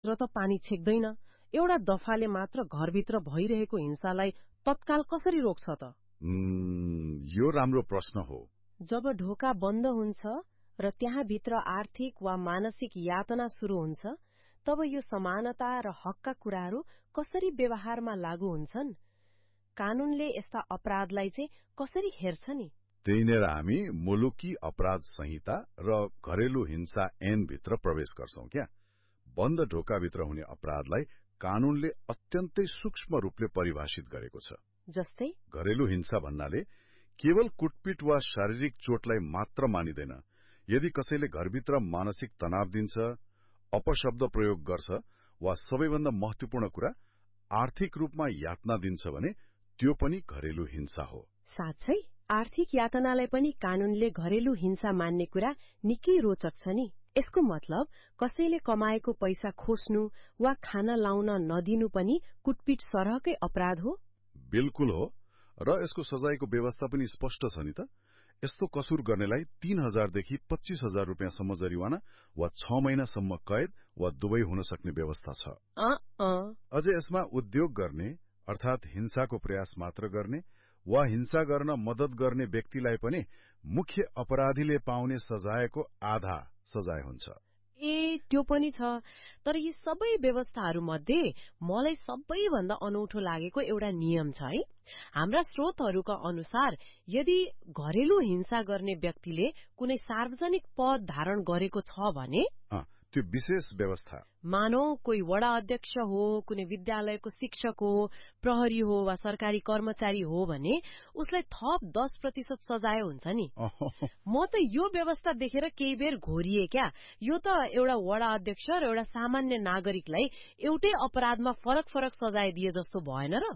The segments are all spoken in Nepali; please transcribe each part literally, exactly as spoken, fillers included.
र त पानी छेक्दैन, एउटा दफाले मात्र घरभित्र भइरहेको हिंसालाई तत्काल कसरी रोक्छ त? यो राम्रो प्रश्न हो। जब ढोका बन्द हुन्छ र त्यहाँभित्र आर्थिक वा मानसिक यातना शुरू हुन्छ, तब यो समानता र हकका कुराहरू कसरी व्यवहारमा लागू हुन्छन्? कानूनले यस्ता अपराधलाई चाहिँ कसरी हेर्छ नि? त्यही नै हामी मुलुकी अपराध संहिता र घरेलु हिंसा ऐन भित्र प्रवेश गर्छौं क्या। बन्द ढोकाभित्र हुने अपराधलाई कानूनले अत्यन्तै सूक्ष्म रूपले परिभाषित गरेको छ। जस्तै घरेलु हिंसा भन्नाले केवल कुटपिट वा शारीरिक चोटलाई मात्र मानिदैन। यदि कसैले घरभित्र मानसिक तनाव दिन्छ, अपशब्द प्रयोग गर्छ वा सबैभन्दा महत्वपूर्ण कुरा आर्थिक रूपमा यातना दिन्छ भने त्यो पनि घरेलु हिंसा हो। साँच्चै आर्थिक यातनालाई पनि कानूनले घरेलु हिंसा मान्ने कुरा निकै रोचक छ नि। यसको मतलब कसैले कमाएको पैसा खोस्नु वा खाना लाउन नदिनु पनि कुटपिट सरहकै अपराध हो? बिल्कुल हो, र यसको सजायको व्यवस्था पनि स्पष्ट छ नि त। यस्तो कसुर गर्नेलाई तीन हजारदेखि पच्चीस हजार रुपियाँसम्म जरिवाना वा छ महिनासम्म कैद वा दुवै हुन सक्ने व्यवस्था छ। अझै यसमा उद्योग गर्ने अर्थात हिंसाको प्रयास मात्र गर्ने वा हिंसा गर्न मद्दत गर्ने व्यक्तिलाई पनि मुख्य अपराधीले पाउने सजायको आधा सजाय हुन्छ। ए त्यो पनि छ। तर यी सबै व्यवस्थाहरू मध्ये मलाई सबैभन्दा अनौठो लागेको एउटा नियम छ है। हाम्रा स्रोतहरूका अनुसार यदि घरेलु हिंसा गर्ने व्यक्तिले कुनै सार्वजनिक पद धारण गरेको छ भने त्यो विशेष व्यवस्था, मानौ कोही वडा अध्यक्ष हो, कुनै विद्यालयको शिक्षक हो, प्रहरी हो वा सरकारी कर्मचारी हो भने उसलाई थप दस प्रतिशत सजाय हुन्छ नि। म त यो व्यवस्था देखेर केही बेर घोरिए क्या। यो त एउटा वडा अध्यक्ष र एउटा सामान्य नागरिकलाई एउटै अपराधमा फरक फरक सजाय दिए जस्तो भएन र?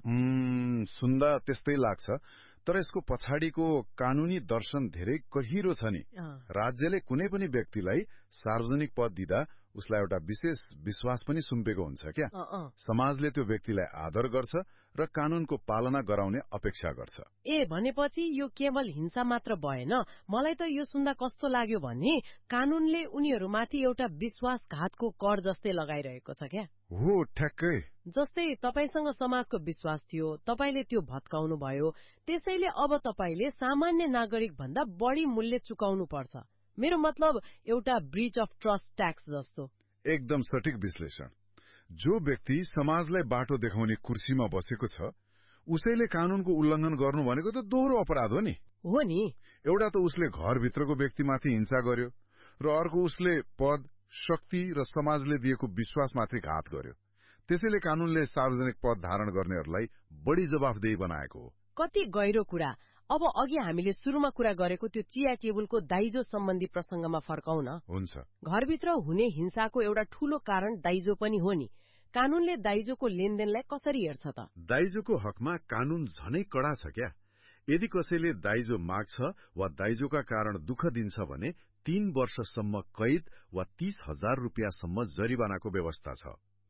सुन्दा त्यस्तै लाग्छ, तर यसको पछाडिको कानूनी दर्शन धेरै गहिरो छ नि। राज्यले कुनै पनि व्यक्तिलाई सार्वजनिक पद दिँदा उसलाई एउटा विशेष विश्वास पनि सुम्पेको हुन्छ क्या। समाजले त्यो व्यक्तिलाई आदर गर्छ र कानूनको पालना गराउने अपेक्षा गर्छ। ए भनेपछि यो केवल हिंसा मात्र भएन। मलाई त यो सुन्दा कस्तो लाग्यो भने कानूनले उनीहरूमाथि एउटा विश्वासघातको कर जस्तै लगाइरहेको छ क्या। हो, ठ्याक्कै। जस्तै तपाईसँग समाजको विश्वास थियो, तपाईले त्यो भत्काउनु भयो, त्यसैले अब तपाईले सामान्य नागरिक भन्दा बढी मूल्य चुकाउनु पर्छ। मेरो मतलब एउटा ब्रीच अफ ट्रस्ट ट्याक्स जस्तो। एकदम सठिक विश्लेषण। जो व्यक्ति समाजलाई बाटो देखाउने कुर्सीमा बसेको छ उसैले कानूनको उल्लङ्घन गर्नु भनेको त दोहोरो अपराध हो नि। हो नि। एउटा त उसले घरभित्रको व्यक्तिमाथि हिंसा गर्यो र अर्को उसले पद, शक्ति र समाजले दिएको विश्वासमाथि घात गर्यो। त्यसैले कानूनले सार्वजनिक पद धारण गर्नेहरूलाई बढी जवाफदेही बनाएको हो। कति गहिरो कुरा। अब अघि हामीले सुरुमा कुरा गरेको त्यो चिया टेबुलको दाइजो सम्बन्धी प्रसंगमा फर्काउ न। हुन्छ। घरभित्र हुने हिंसाको एउटा ठूलो कारण दाइजो पनि हो नि। कानूनले दाइजोको लेनदेनलाई कसरी हेर्छ त? दाइजोको हकमा कानून झनै कडा छ क्या। यदि कसैले दाइजो माग्छ वा दाइजोका कारण दुःख दिन्छ भने तीन वर्षसम्म कैद वा तीस हजार रुपियाँसम्म जरिवानाको व्यवस्था छ।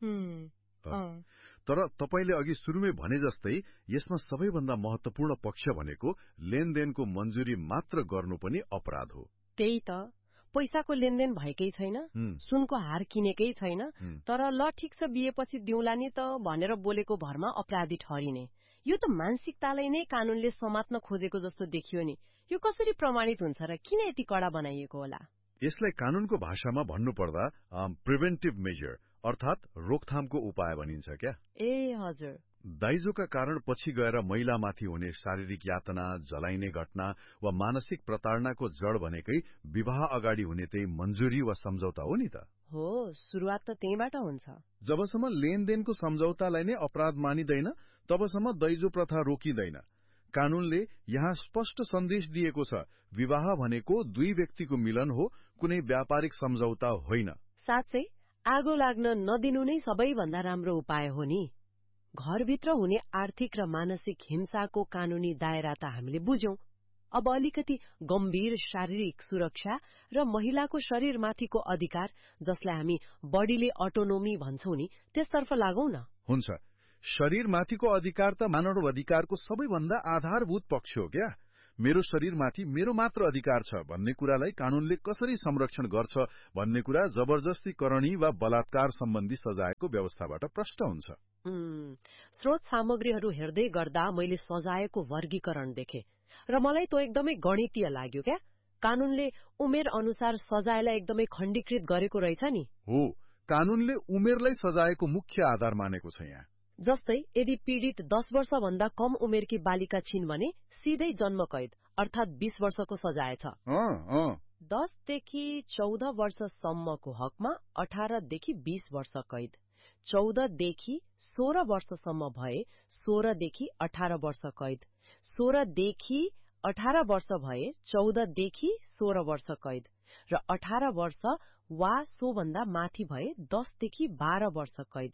तर तपाईले अघि सुरुमै भने जस्तै यसमा सबैभन्दा महत्वपूर्ण पक्ष भनेको लेनदेनको मन्जुरी मात्र गर्नु पनि अपराध हो। त्यही त, पैसाको लेनदेन भएकै छैन, सुनको हार किनेकै छैन, तर ल ठिक छ बिहेपछि दिउँला नि त भनेर बोलेको भरमा अपराधी ठहरिने। यो त मानसिकतालाई नै कानूनले समात्न खोजेको जस्तो देखियो नि। यो कसरी प्रमाणित हुन्छ र किन यति कडा बनाइएको होला? यसलाई कानूनको भाषामा भन्नुपर्दा प्रिभेन्टिभ मेजर अर्थात रोकथामको उपाय भनिन्छ क्या। ए हजुर। दाइजोका कारण पछि गएर महिलामाथि हुने शारीरिक यातना, जलाइने घटना वा मानसिक प्रताड़नाको जड भनेकै विवाह अगाडि हुने त्यही मन्जुरी वा सम्झौता हो नि त। हो, सुरुवात त त्यहीबाट हुन्छ। जबसम्म लेनदेनको सम्झौतालाई नै अपराध मानिदैन तबसम्म दाइजो प्रथा रोकिँदैन। कानूनले यहाँ स्पष्ट सन्देश दिएको छ, विवाह भनेको दुई व्यक्तिको मिलन हो, कुनै व्यापारिक सम्झौता होइन। साँच्चै आगो लाग्न नदिनु नै सबैभन्दा राम्रो उपाय हो नि। घरभित्र हुने आर्थिक र मानसिक हिंसाको कानूनी दायरा त हामीले बुझ्यौं। अब अलिकति गम्भीर शारीरिक सुरक्षा र महिलाको शरीरमाथिको अधिकार, जसलाई हामी बडीले अटोनोमी भन्छौं नि, त्यसतर्फ लागौं न। हुन्छ। शरीरमाथिको अधिकार त मानव अधिकारको सबैभन्दा आधारभूत पक्ष हो क्या। मेरो शरीरमाथि मेरो मात्र अधिकार छ भन्ने कुरालाई कानूनले कसरी संरक्षण गर्छ भन्ने कुरा जबरजस्ती करणी वा बलात्कार सम्बन्धी सजायको व्यवस्थाबाट प्रष्ट हुन्छ। स्रोत सामग्रीहरू हेर्दै गर्दा मैले सजायको वर्गीकरण देखे र मलाई त्यो एकदमै गणितीय लाग्यो। क्या कानूनले उमेर अनुसार सजायलाई एकदमै खण्डीकृत गरेको रहेछ नि। हो, कानूनले उमेरलाई सजायको मुख्य आधार मानेको छ। यहाँ जस्तै यदि पीडित दस वर्ष भन्दा कम उमेरकी बालिका छिन् भने सिधै जन्म कैद अर्थात बीस वर्षको सजाय छ। दसदेखि चौध वर्षसम्मको हकमा अठारदेखि बीस वर्ष कैद, चौधदेखि सोह्र वर्षसम्म भए सोह्रदेखि अठार वर्ष कैद, सोह्रदेखि अठार वर्ष भए चौधदेखि सोह्र वर्ष कैद र अठार वर्ष वा सोभन्दा माथि भए दसदेखि बाह्र वर्ष कैद।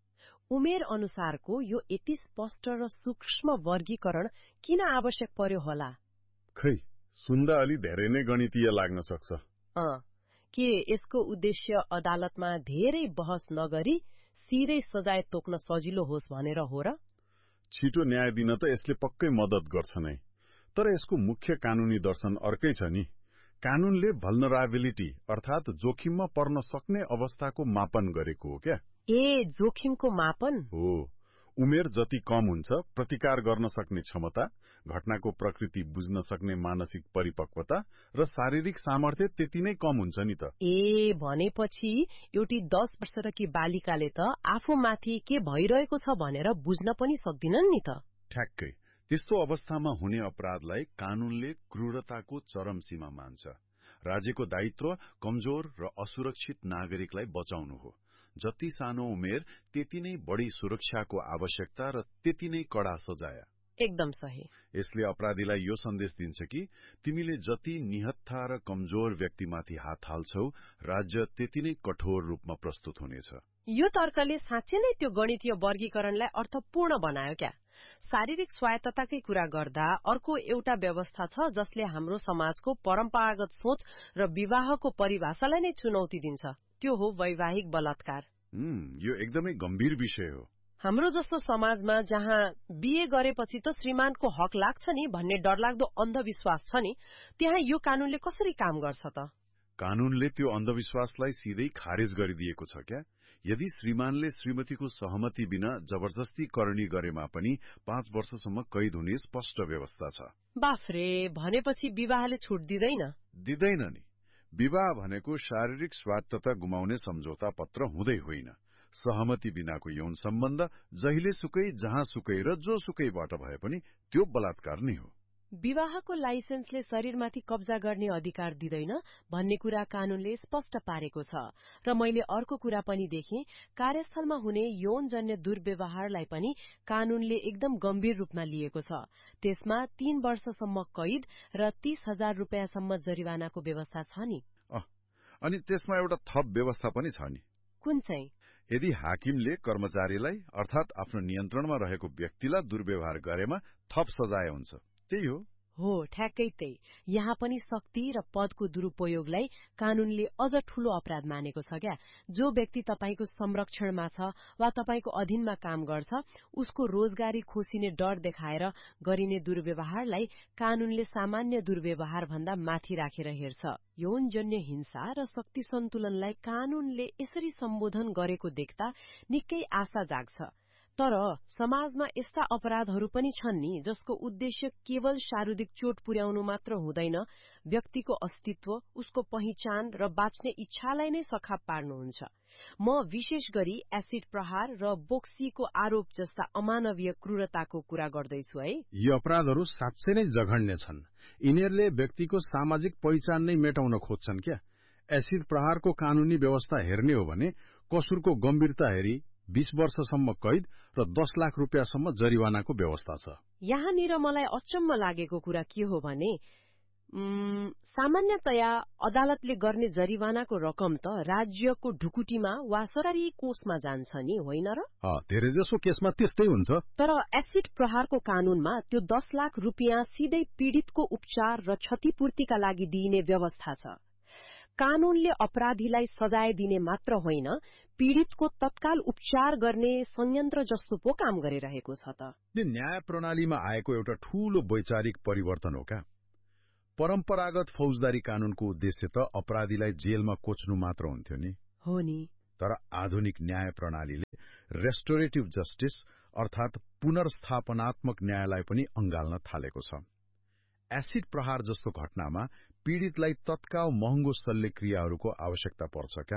उमेर अनुसारको यो यति स्पष्ट र सूक्ष्म वर्गीकरण किन आवश्यक पर्यो होला? खै सुन्दा अलि धेरै नै गणितीय लाग्न सक्छ। अँ के यसको उद्देश्य अदालतमा धेरै बहस नगरी सिधै सजाय तोक्न सजिलो होस् भनेर हो र? छिटो न्याय दिन त यसले पक्कै मद्दत गर्छ नै, तर यसको मुख्य कानूनी दर्शन अर्कै छ नि। कानूनले भल्नराबिलिटी अर्थात जोखिममा पर्न सक्ने अवस्थाको मापन गरेको हो। क्या ए जोखिमको मापन हो। उमेर जति कम हुन्छ प्रतिकार गर्न सक्ने क्षमता, घटनाको प्रकृति बुझ्न सक्ने मानसिक परिपक्वता र शारीरिक सामर्थ्य त्यति नै कम हुन्छ नि त। ए भनेपछि एउटी दस वर्षकी बालिकाले त आफूमाथि के भइरहेको छ भनेर बुझ्न पनि सक्दिनन् नि त। ठ्याक्कै त्यस्तो अवस्थामा हुने अपराधलाई कानूनले क्रूरताको चरम सीमा मान्छ। राज्यको दायित्व कमजोर र असुरक्षित नागरिकलाई बचाउनु हो। जति सानो उमेर त्यति नै बढी सुरक्षाको आवश्यकता र त्यति नै कडा सजाय। एकदम सही। यसले अपराधीलाई यो सन्देश दिन्छ कि तिमीले जति निहत्था र कमजोर व्यक्तिमाथि हात हाल्छौ, राज्य त्यति नै कठोर रूपमा प्रस्तुत हुनेछ। यो तर्कले साँच्चै नै त्यो गणितीय वर्गीकरणलाई अर्थपूर्ण बनायो। क्या शारीरिक स्वायत्तताकै कुरा गर्दा अर्को एउटा व्यवस्था छ जसले हाम्रो समाजको परम्परागत सोच र विवाहको परिभाषालाई नै चुनौती दिन्छ। त्यो हो वैवाहिक बलात्कार। यो एकदमै गम्भीर विषय हो। हाम्रो जस्तो समाजमा जहाँ बिहे गरेपछि त श्रीमानको हक लाग्छ नि भन्ने डरलाग्दो अन्धविश्वास छ नि, त्यहाँ यो कानूनले कसरी काम गर्छ त? कानूनले त्यो अन्धविश्वासलाई सिधै खारेज गरिदिएको छ। क्या यदि श्रीमानले श्रीमतीको सहमति बिना जबरजस्ती करणी गरेमा पनि पाँच वर्षसम्म कैद हुने स्पष्ट व्यवस्था छ। बाफ्रे, भनेपछि विवाहले छुट दिँदैन? दिँदैन नि। विवाह भनेको शारीरिक स्वायत्तता गुमाउने सम्झौता पत्र हुँदै होइन। सहमति बिनाको यौन सम्बन्ध जहिले सुकै जहाँ सुकै र जो सुकैबाट भए पनि त्यो बलात्कार नै हो। विवाहको लाइसेन्सले शरीरमाथि कब्जा गर्ने अधिकार दिँदैन भन्ने कुरा कानूनले स्पष्ट पारेको छ। र मैले अर्को कुरा पनि देखेँ, कार्यस्थलमा हुने यौनजन्य दुर्व्यवहारलाई पनि कानूनले एकदम गम्भीर रूपमा लिएको छ। त्यसमा तीन वर्षसम्म कैद र तीस हजार रुपियाँसम्म जरिवानाको व्यवस्था छ नि। अनि त्यसमा एउटा थप व्यवस्था पनि छ नि। कुन चाहिँ? यदि हाकिमले कर्मचारीलाई अर्थात आफ्नो नियन्त्रणमा रहेको व्यक्तिलाई दुर्व्यवहार गरेमा थप सजाय हुन्छ। त्यही हो। हो, ठ्याक्कै त्यही। यहाँ पनि शक्ति र पदको दुरुपयोगलाई कानूनले अझ ठूलो अपराध मानेको छ। क्या जो व्यक्ति तपाईको संरक्षणमा छ वा तपाईको अधीनमा काम गर्छ, उसको रोजगारी खोसिने डर देखाएर गरिने दुर्व्यवहारलाई कानूनले सामान्य दुर्व्यवहार भन्दा माथि राखेर हेर्छ। यौनजन्य हिंसा र शक्ति सन्तुलनलाई कानूनले यसरी सम्बोधन गरेको देख्दा निकै आशा जाग्छ। तर समाजमा यस्ता अपराधहरू पनि छन् नि जसको उद्देश्य केवल शारीरिक चोट पुर्याउनु मात्र हुँदैन, व्यक्तिको अस्तित्व, उसको पहिचान र बाँच्ने इच्छालाई नै सखाप पार्नुहुन्छ। म विशेष गरी एसिड प्रहार र बोक्सीको आरोप जस्ता अमानवीय क्रूरताको कुरा गर्दैछु है। यी अपराधहरू साँच्चै नै जघन्य छन्। यिनीहरूले व्यक्तिको सामाजिक पहिचान नै मेटाउन खोज्छन्। क्या एसिड प्रहारको कानूनी व्यवस्था हेर्ने हो भने कसुरको गम्भीरता हेरी बीस वर्षसम्म कैद र दस लाख रुपियाँसम्म जरिवानाको व्यवस्था छ। यहाँनिर मलाई अचम्म लागेको कुरा के हो भने सामान्यतया अदालतले गर्ने जरिवानाको रकम त राज्यको ढुकुटीमा वा सरकारी कोषमा जान्छ नि, होइन र? धेरैजसो केसमा त्यस्तै हुन्छ। तर एसिड प्रहारको कानूनमा त्यो दस लाख रुपियाँ सिधै पीडितको उपचार र क्षतिपूर्तिका लागि दिइने व्यवस्था छ। कानूनले अपराधीलाई सजाय दिने मात्र होइन, पीडितको तत्काल उपचार गर्ने संयन्त्र जस्तो पो काम गरिरहेको छ त। यो न्याय प्रणालीमा आएको एउटा ठूलो वैचारिक परिवर्तन हो। क्या परम्परागत फौजदारी कानूनको उद्देश्य त अपराधीलाई जेलमा कोच्नु मात्र हुन्थ्यो नि। हो नि। तर आधुनिक न्याय प्रणालीले रेस्टोरेटिभ जस्टिस अर्थात पुनर्स्थापनात्मक न्यायलाई पनि अंगाल्न थालेको छ। एसिड प्रहार जस्तो घटनामा पीड़ितलाई तत्काल महँगो शल्यक्रियाहरूको आवश्यकता पर्छ क्या?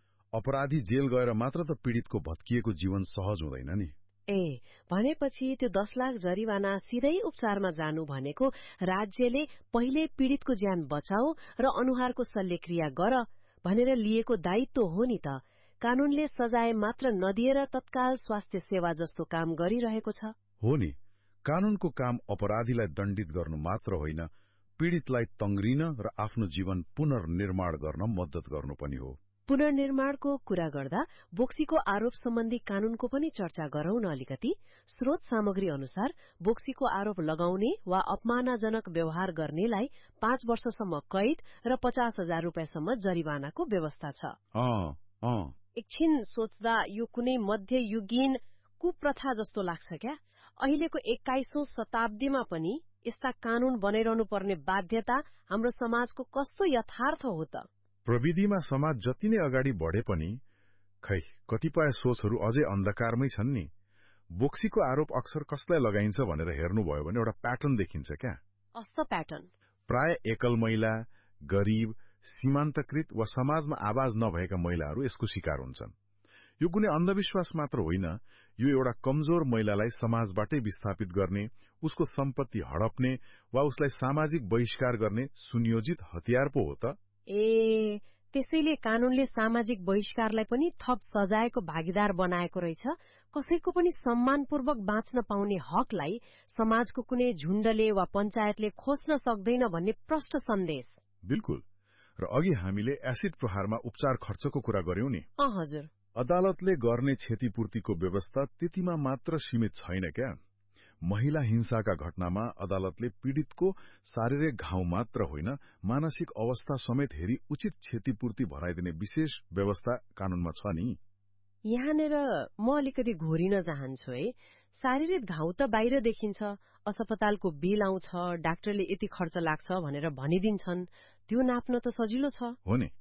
अपराधी जेल गएर मात्र त पीड़ितको भत्किएको जीवन सहज हुँदैन नि। ए भनेपछि त्यो दस लाख जरिवाना सिधै उपचारमा जानु भनेको राज्यले पहिले पीड़ितको ज्यान बचाऊ र अनुहारको शल्यक्रिया गर भनेर लिएको दायित्व हो नि त। कानूनले सजाय मात्र नदिएर तत्काल स्वास्थ्य सेवा जस्तो काम गरिरहेको छ। हो नि, कानूनको काम अपराधीलाई दण्डित गर्नु मात्र होइन, पीड़ितलाई तंग्रिन र आफ्नो जीवन पुनर्निर्माण गर्न मद्दत गर्नु पनि हो। पुनर्निर्माणको कुरा गर्दा बोक्सीको आरोप सम्बन्धी कानूनको पनि चर्चा गरौं न अलिकति। स्रोत सामग्री अनुसार बोक्सीको आरोप लगाउने वा अपमानजनक व्यवहार गर्नेलाई पाँच वर्षसम्म कैद र पचास हजार रुपियाँसम्म जरिवानाको व्यवस्था छ। अँ अँ एकछिन सोच्दा यो कुनै मध्ययुगीन कुप्रथा जस्तो लाग्छ क्या? अहिलेको एक्काइसौं शताब्दीमा पनि यस्ता कानून बनाइरहनु पर्ने बाध्यता हाम्रो समाजको कस्तो यथार्थ हो त? प्रविधिमा समाज जति नै अगाडि बढे पनि खै कतिपय सोचहरू अझै अन्धकारमै छन् नि। बोक्सीको आरोप अक्सर कसलाई लगाइन्छ भनेर हेर्नुभयो भने एउटा प्याटर्न देखिन्छ क्या? कस्तो प्याटर्न? प्राय एकल महिला, गरीब, सीमान्तकृत वा समाजमा आवाज नभएका महिलाहरू यसको शिकार हुन्छन्। यो कुनै अन्धविश्वास मात्र होइन, यो एउटा कमजोर महिलालाई समाजबाटै विस्थापित गर्ने, उसको सम्पत्ति हडप्ने वा उसलाई सामाजिक बहिष्कार गर्ने सुनियोजित हतियार पो हो त। ए त्यसैले कानूनले सामाजिक बहिष्कारलाई पनि थप सजायको भागीदार बनाएको रहेछ। कसैको पनि सम्मानपूर्वक बाँच्न पाउने हकलाई समाजको कुनै झुण्डले वा पञ्चायतले खोज्न सक्दैन भन्ने प्रष्ट सन्देश। बिल्कुल। र अघि हामीले एसिड प्रहारमा उपचार खर्चको कुरा गर्यौं नि। अँ हजुर। अदालतले गर्ने क्षतिपूर्तिको व्यवस्था त्यतिमा मात्र सीमित छैन क्या? महिला हिंसाका घटनामा अदालतले पीड़ितको शारीरिक घाउ मात्र होइन, मानसिक अवस्था समेत हेरी उचित क्षतिपूर्ति भराइदिने विशेष व्यवस्था कानूनमा छ नि। यहाँनिर म अलिकति घोरिन चाहन्छु है। शारीरिक घाउ त बाहिर देखिन्छ, अस्पतालको बिल आउँछ, डाक्टरले यति खर्च लाग्छ भनेर भनिदिन्छन्, त्यो नाप्न त सजिलो छ। हो नि।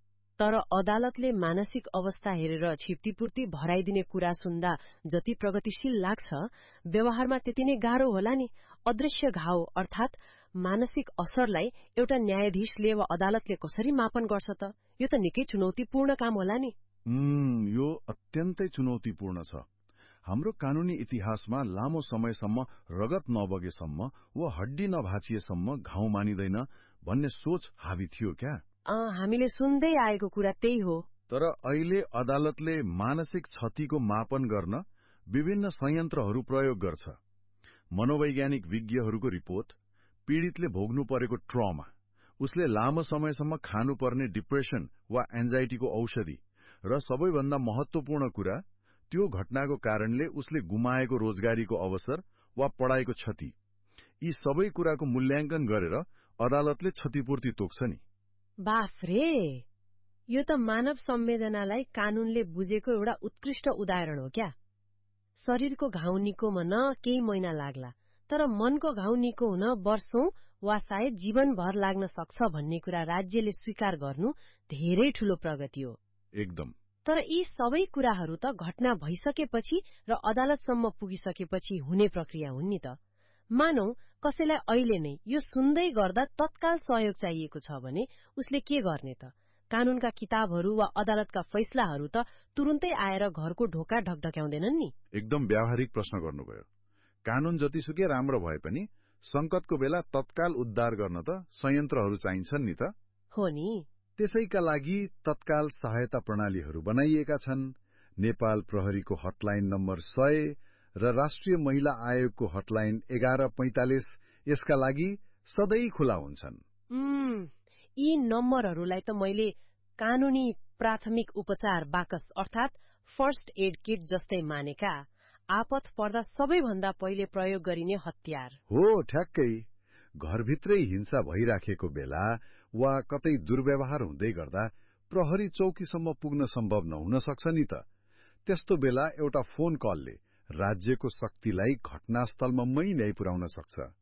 तर अदालतले मानसिक अवस्था हेरेर क्षतिपूर्ति भराइदिने कुरा सुन्दा जति प्रगतिशील लाग्छ, व्यवहारमा त्यति नै गाह्रो होला नि। अदृश्य घाउ अर्थात मानसिक असरलाई एउटा न्यायाधीशले वा अदालतले कसरी मापन गर्छ त? यो त निकै चुनौतीपूर्ण काम होला नि। उम्, यो अत्यन्तै चुनौतीपूर्ण छ। हाम्रो कानूनी इतिहासमा लामो समयसम्म रगत नबगेसम्म वा हड्डी नभाँचिएसम्म घाउ मानिदैन भन्ने सोच हावी थियो क्या? हामीले सुन्दै आएको कुरा त्यही हो। तर अहिले अदालतले मानसिक क्षतिको मापन गर्न विभिन्न संयन्त्रहरू प्रयोग गर्छ। मनोवैज्ञानिक विज्ञहरूको रिपोर्ट, पीड़ितले भोग्नु परेको ट्रमा, उसले लामो समयसम्म खानुपर्ने डिप्रेसन वा एन्जाइटीको औषधि, र सबैभन्दा महत्वपूर्ण कुरा त्यो घटनाको कारणले उसले गुमाएको रोजगारीको अवसर वा पढाइको क्षति, यी सबै कुराको मूल्याङ्कन गरेर अदालतले क्षतिपूर्ति तोक्छ नि। बाफ रे, यो त मानव संवेदनालाई कानूनले बुझेको एउटा उत्कृष्ट उदाहरण हो क्या? शरीरको घाउ निको हुन केही महिना लाग्ला, तर मनको घाउ निको हुन वर्षौं वा सायद जीवनभर लाग्न सक्छ भन्ने कुरा राज्यले स्वीकार गर्नु धेरै ठूलो प्रगति हो। एकदम। तर यी सबै कुराहरू त घटना भइसकेपछि र अदालतसम्म पुगिसकेपछि हुने प्रक्रिया हुन् नि त। मानौ कसैलाई अहिले नै यो सुन्दै गर्दा तत्काल सहयोग चाहिएको छ भने उसले के गर्ने त? कानूनका किताबहरू वा अदालतका फैसलाहरू त तुरुन्तै आएर घरको ढोका ढकढक्याउँदैनन् नि। एकदम व्यावहारिक प्रश्न गर्नुभयो। कानून जतिसुकै राम्रो भए पनि संकटको बेला तत्काल उद्धार गर्न त संयन्त्रहरू चाहिन्छन् नि त। हो नि। त्यसैका लागि तत्काल सहायता प्रणालीहरू बनाइएका छन्। नेपाल प्रहरीको हटलाइन नम्बर सय र राष्ट्रिय महिला आयोगको हटलाइन एघार पैंतालिस यसका लागि सधैँ खुला हुन्छन्। यी नम्बरहरूलाई त मैले कानूनी प्राथमिक उपचार बाकस अर्थात फर्स्ट एड किट जस्तै मानेका। आपत पर्दा सबैभन्दा पहिले प्रयोग गरिने हतियार हो। ठ्याक्कै घरभित्रै हिंसा भइराखेको बेला वा कतै दुर्व्यवहार हुँदै गर्दा प्रहरी चौकीसम्म पुग्न सम्भव नहुन सक्छ नि त। त्यस्तो बेला एउटा फोन कलले राज्यको शक्तिलाई घटनास्थलमा मै ल्याइ पुर्याउन सक्छ।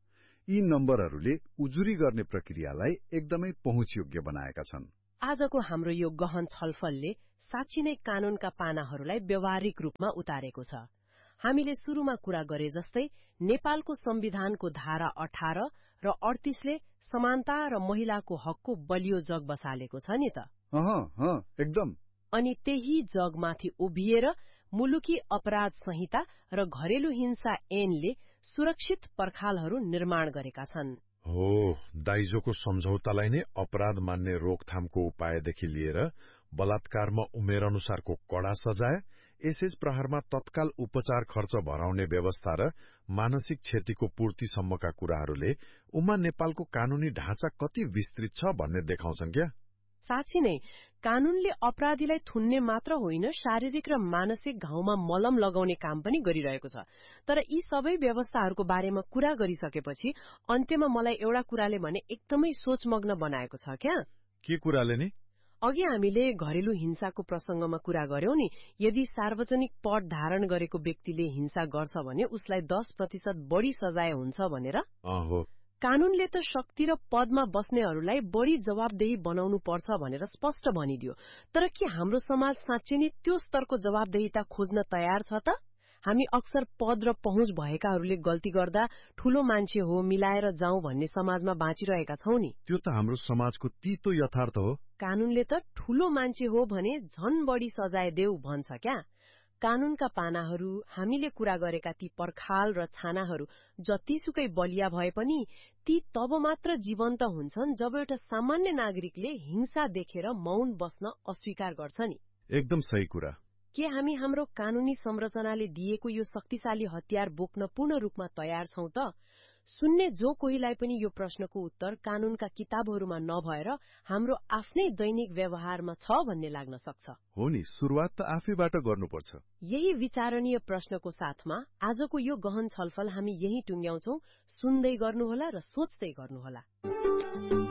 यी नम्बरहरूले उजुरी गर्ने प्रक्रियालाई एकदमै पहुँचयोग्य बनाएका छन्। आजको हाम्रो यो गहन छलफलले साँच्चै नै कानूनका पानाहरूलाई व्यवहारिक रूपमा उतारेको छ। हामीले सुरुमा कुरा गरे जस्तै नेपालको संविधानको धारा अठार र अडतीसले समानता र महिलाको हकको बलियो जग बसालेको छ नि त। अह, अह, एकदम। अनि त्यही जगमाथि उभिएर मुलुकी अपराध संहिता र घरेलु हिंसा ऐनले सुरक्षित पर्खालहरू निर्माण गरेका छन्। हो, दाइजोको सम्झौतालाई नै अपराध मान्ने रोकथामको उपायदेखि लिएर बलात्कारमा उमेर अनुसारको कडा सजाय, एसएज प्रहारमा तत्काल उपचार खर्च भराउने व्यवस्था र मानसिक क्षतिको पूर्तिसम्मका कुराहरूले उमा नेपालको कानूनी ढाँचा कति विस्तृत छ भन्ने देखाउँछन् क्या। साँच्चै नै कानूनले अपराधीलाई थुन्ने मात्र होइन, शारीरिक र मानसिक घाउमा मलम लगाउने काम पनि गरिरहेको छ। तर यी सबै व्यवस्थाहरूको बारेमा कुरा गरिसकेपछि अन्त्यमा मलाई एउटा कुराले भने एकदमै सोचमग्न बनाएको छ क्या। के कुराले नि? अघि हामीले घरेलु हिंसाको प्रसंगमा कुरा गर्यौं नि, यदि सार्वजनिक पद धारण गरेको व्यक्तिले हिंसा गर्छ भने उसलाई दस प्रतिशत बढी सजाय हुन्छ भनेर। हो, कानूनले त शक्ति र पदमा बस्नेहरूलाई बढी जवाबदेही बनाउनु पर्छ भनेर स्पष्ट भनिदियो। तर के हाम्रो समाज साँच्चै नै त्यो स्तरको जवाबदेहिता खोज्न तयार छ त? हामी अक्सर पद र पहुँच भएकाहरूले गल्ती गर्दा ठूलो मान्छे हो मिलाएर जाउँ भन्ने समाजमा बाँचिरहेका छौं नि। त्यो त हाम्रो समाजको तीतो यथार्थ हो। कानूनले त ठूलो मान्छे हो भने झन बढी सजाय देऊ भन्छ क्या। कानूनका पानाहरू, हामीले कुरा गरेका ती पर्खाल र छानाहरू जतिसुकै बलिया भए पनि ती तब मात्र जीवन्त हुन्छन् जब एउटा सामान्य नागरिकले हिंसा देखेर मौन बस्न अस्वीकार गर्छ नि। एकदम सही कुरा। के हामी हाम्रो कानूनी संरचनाले दिएको यो शक्तिशाली हतियार बोक्न पूर्ण रूपमा तयार छौं त? सुन्ने जो कोहीलाई पनि यो प्रश्नको उत्तर कानूनका किताबहरूमा नभएर हाम्रो आफ्नै दैनिक व्यवहारमा छ भन्ने लाग्न सक्छ। हो नि, सुरुवात त आफैबाट गर्नुपर्छ। यही विचारणीय प्रश्नको साथमा आजको यो गहन छलफल हामी यही टुङ्ग्याउँछौं। सुन्दै गर्नुहोला र सोच्दै गर्नुहोला।